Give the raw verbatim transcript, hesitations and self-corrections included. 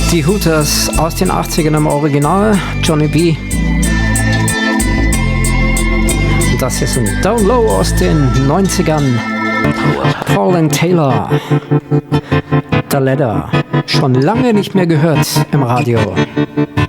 Die Hooters aus den achtzigern im Original, Johnny B. Das ist ein Down Low aus den neunzigern, Paul and Taylor, The Ladder. Schon lange nicht mehr gehört im Radio.